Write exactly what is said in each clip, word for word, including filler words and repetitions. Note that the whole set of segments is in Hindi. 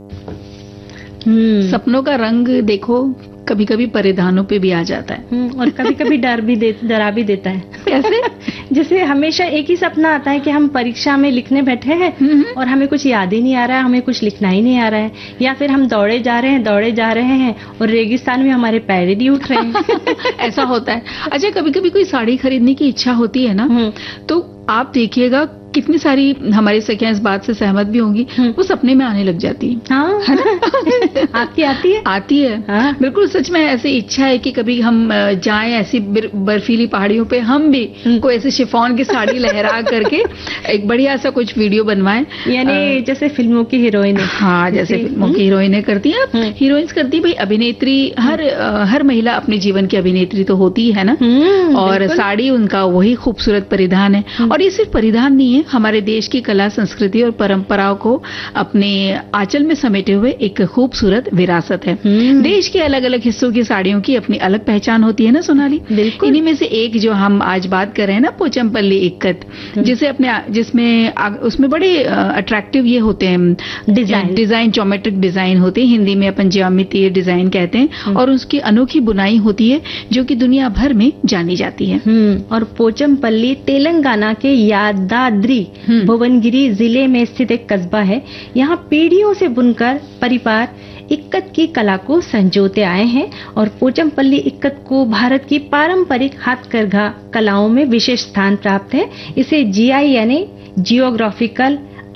हम्म सपनों का रंग देखो कभी कभी परिधानों पे भी आ जाता है। हम्म, और कभी कभी डर भी दे डरा भी देता है। कैसे? जैसे हमेशा एक ही सपना आता है कि हम परीक्षा में लिखने बैठे हैं और हमें कुछ याद ही नहीं आ रहा है, हमें कुछ लिखना ही नहीं आ रहा है, या फिर हम दौड़े जा रहे हैं दौड़े जा रहे हैं और रेगिस्तान में हमारे पैर ही नहीं उठ रहे हैं। ऐसा होता है। अच्छा, कभी कभी कोई साड़ी खरीदने की इच्छा होती है ना, तो आप देखिएगा कितनी सारी हमारी सखियां इस बात से सहमत भी होंगी, वो सपने में आने लग जाती है। हाँ, है ना? आपकी आती है? आती है। हाँ? बिल्कुल सच में ऐसी इच्छा है कि कभी हम जाएं ऐसी बर्फीली पहाड़ियों पे, हम भी कोई ऐसे शिफॉन की साड़ी लहरा करके एक बढ़िया सा कुछ वीडियो बनवाएं, यानी जैसे फिल्मों की हीरोइन। हाँ, जैसे फिल्मों की हीरोइनें करती हैं। हीरोइंस करती भाई, अभिनेत्री हर हर महिला अपने जीवन की अभिनेत्री तो होती है ना, और साड़ी उनका वही खूबसूरत परिधान है। और ये सिर्फ परिधान नहीं है, हमारे देश की कला संस्कृति और परंपराओं को अपने आंचल में समेटे हुए एक खूबसूरत विरासत है। देश के अलग अलग हिस्सों की साड़ियों की अपनी अलग पहचान होती है ना सोनाली। इन्हीं में से एक जो हम आज बात कर रहे हैं ना, पोचमपल्ली इक्कत, जिसे अपने जिसमें उसमें बड़े अट्रैक्टिव ये होते हैं डिजाइन डिजाइन ज्योमेट्रिक डिजाइन होते हैं, हिंदी में अपन ज्यामितीय डिजाइन कहते हैं, और उसकी अनोखी बुनाई होती है जो कि दुनिया भर में जानी जाती है। और पोचमपल्ली तेलंगाना के यादाद्री भुवनगिरी जिले में स्थित एक कस्बा है। यहाँ पीढ़ियों से बुनकर परिवार इक्कत की कला को संजोते आए हैं और पोचमपल्ली इक्कत को भारत की पारंपरिक हाथकरघा कलाओं में विशेष स्थान प्राप्त है। इसे जीआई यानी जियोग्राफिकल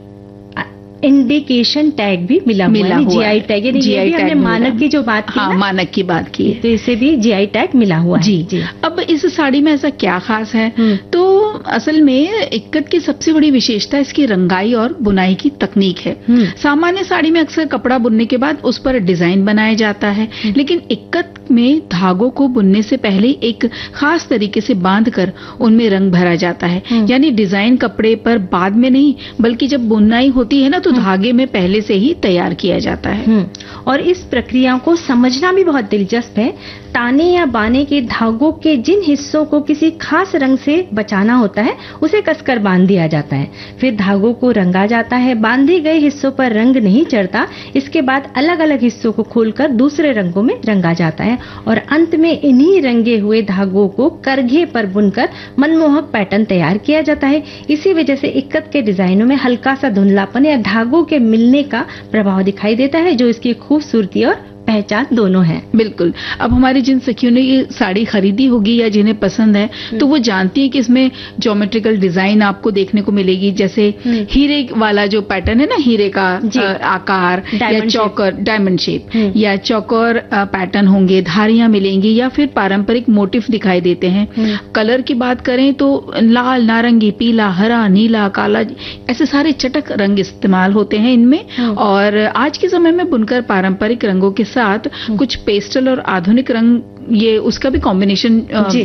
इंडिकेशन टैग भी मिला, मिला हुआ है। जीआई टैग यानी जीआई टैग हमने मानक की जो बात की, हाँ, मानक की बात की है, तो इसे भी जीआई टैग मिला हुआ जी, है। जी। अब इस साड़ी में ऐसा क्या खास है? तो असल में इक्कत की सबसे बड़ी विशेषता इसकी रंगाई और बुनाई की तकनीक है। सामान्य साड़ी में अक्सर कपड़ा बुनने के बाद उस पर डिजाइन बनाया जाता है, लेकिन इक्कत में धागों को बुनने से पहले एक खास तरीके से बांधकर उनमें रंग भरा जाता है। यानी डिजाइन कपड़े पर बाद में नहीं, बल्कि जब बुनाई होती है ना, तो धागे में पहले से ही तैयार किया जाता है। और इस प्रक्रिया को समझना भी बहुत दिलचस्प है। ताने या बाने के धागों के जिन हिस्सों को किसी खास रंग से बचाना होता है, उसे कसकर बांध दिया जाता है। फिर धागों को रंगा जाता है। बांधे गए हिस्सों पर रंग नहीं चढ़ता। इसके बाद अलग अलग हिस्सों को खोलकर दूसरे रंगों में रंगा जाता है और अंत में इन्हीं रंगे हुए धागों को करघे पर बुनकर मनमोहक पैटर्न तैयार किया जाता है। इसी वजह से इक्कत के डिजाइनों में हल्का सा धुंधलापन या धागों के मिलने का प्रभाव दिखाई देता है, जो इसकी खूबसूरती और पहचान दोनों है। बिल्कुल। अब हमारी जिन सखियों ने ये साड़ी खरीदी होगी या जिन्हें पसंद है, तो वो जानती है कि इसमें ज्योमेट्रिकल डिजाइन आपको देखने को मिलेगी, जैसे हीरे वाला जो पैटर्न है ना, हीरे का आकार या चौकर डायमंड शेप या चौकर पैटर्न होंगे, धारियां मिलेंगी या फिर पारंपरिक मोटिफ दिखाई देते हैं। कलर की बात करें तो लाल, नारंगी, पीला, हरा, नीला, काला, ऐसे सारे चटक रंग इस्तेमाल होते हैं इनमें। और आज के समय में बुनकर पारंपरिक रंगों के साथ कुछ पेस्टल और आधुनिक रंग, ये उसका भी कॉम्बिनेशन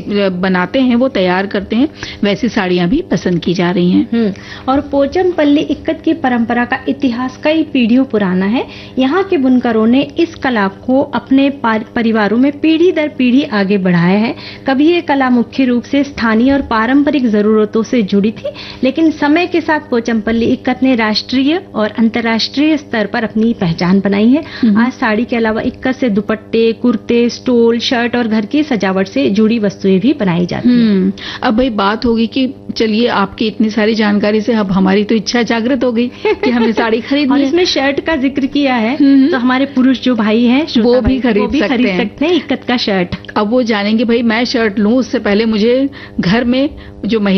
बनाते हैं, वो तैयार करते हैं। वैसी साड़ियां भी पसंद की जा रही हैं। और पोचमपल्ली इक्कत की परंपरा का इतिहास कई पीढ़ियों पुराना है। यहाँ के बुनकरों ने इस कला को अपने परिवारों में पीढ़ी दर पीढ़ी आगे बढ़ाया है। कभी ये कला मुख्य रूप से स्थानीय और पारंपरिक जरूरतों से जुड़ी थी, लेकिन समय के साथ पोचमपल्ली इक्कत ने राष्ट्रीय और अंतर्राष्ट्रीय स्तर पर अपनी पहचान बनाई है। आज साड़ी के अलावा इक्कत से दुपट्टे, कुर्ते, स्टोल, शर्ट और घर की सजावट से जुड़ी वस्तुएं भी बनाई जाती हैं। अब भाई बात होगी कि चलिए आपकी इतनी सारी जानकारी से अब हमारी तो इच्छा जागृत हो गई कि हमें साड़ी खरीदनी है। और इसमें शर्ट का जिक्र किया है, तो हमारे पुरुष जो भाई हैं वो भी खरीद, वो भी सकते, खरीद सकते हैं इक्कत का शर्ट। अब वो जानेंगे भाई मैं शर्ट लूं, उससे पहले मुझे घर में जो